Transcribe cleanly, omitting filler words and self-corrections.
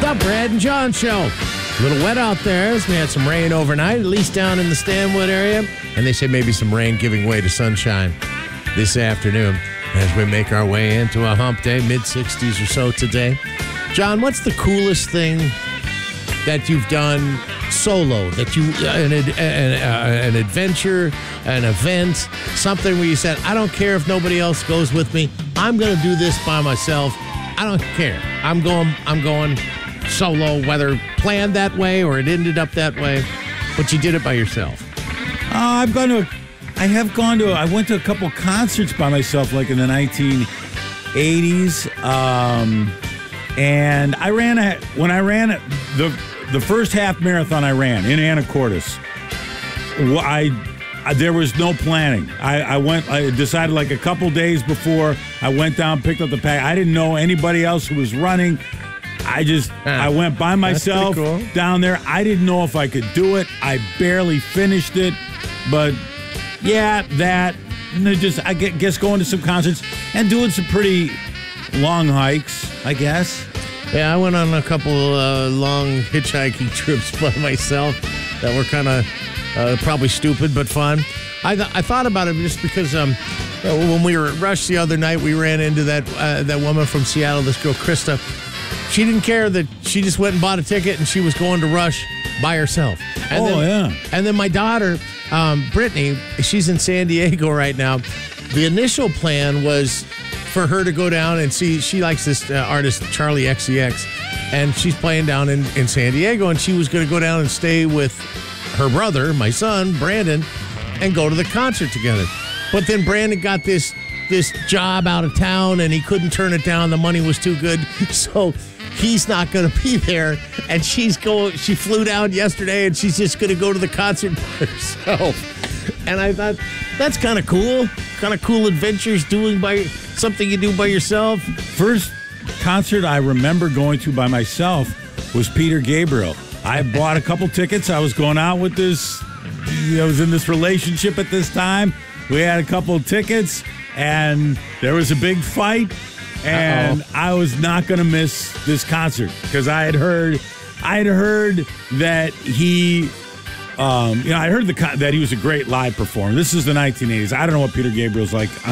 The Brad and John Show. A little wet out there as we had some rain overnight, at least down in the Stanwood area. And they say maybe some rain giving way to sunshine this afternoon as we make our way into a hump day, mid-60s or so today. John, what's the coolest thing that you've done solo, that you an adventure, an event, something where you said, I don't care if nobody else goes with me. I'm going to do this by myself. I don't care. I'm going solo, whether planned that way or it ended up that way, but you did it by yourself. I went to a couple concerts by myself, like in the 1980s. And when I ran the first half marathon I ran in Anacortes, there was no planning. I decided like a couple days before I went down, picked up the pack. I didn't know anybody else who was running. I went by myself down there. I didn't know if I could do it. I barely finished it, but yeah, that. And I guess going to some concerts and doing some pretty long hikes, I guess. Yeah, I went on a couple long hitchhiking trips by myself that were kind of probably stupid but fun. I thought about it just because when we were at Rush the other night, we ran into that woman from Seattle, this girl Krista. She didn't care that she just went and bought a ticket and she was going to Rush by herself. And And then my daughter, Brittany, she's in San Diego right now. The initial plan was for her to go down and see, she likes this artist, Charlie XCX, and she's playing down in San Diego, and she was going to go down and stay with her brother, my son, Brandon, and go to the concert together. But then Brandon got this job out of town, and he couldn't turn it down. The money was too good, so he's not going to be there. And she flew down yesterday, and she's just going to go to the concert by herself. And I thought, that's kind of cool. Kind of cool adventures doing by something you do by yourself. First concert I remember going to by myself was Peter Gabriel. I bought a couple tickets. I was going out with this, I was in this relationship at this time. We had a couple of tickets, and there was a big fight, and I was not going to miss this concert because I had heard that he, I heard that he was a great live performer. This is the 1980s. I don't know what Peter Gabriel's like